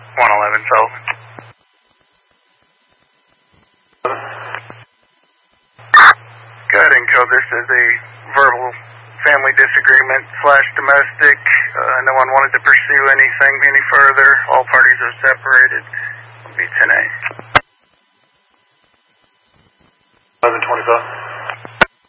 111 Sullivan. Go ahead and code this as a verbal family disagreement / domestic. No one wanted to pursue anything any further. All parties are separated. It'll be 10A. 1125.